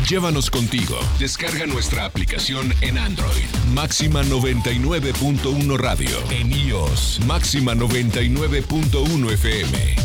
Llévanos contigo. Descarga nuestra aplicación en Android. Máxima 99.1 Radio. En iOS. Máxima 99.1 FM.